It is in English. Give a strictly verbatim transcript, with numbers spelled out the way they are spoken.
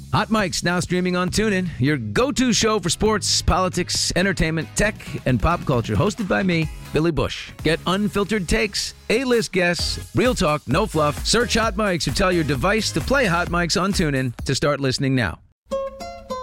Hot Mike's now streaming on TuneIn, your go-to show for sports, politics, entertainment, tech, and pop culture. Hosted by me, Billy Bush. Get unfiltered takes, A-list guests, real talk, no fluff. Search Hot Mike's or tell your device to play Hot Mike's on TuneIn to start listening now.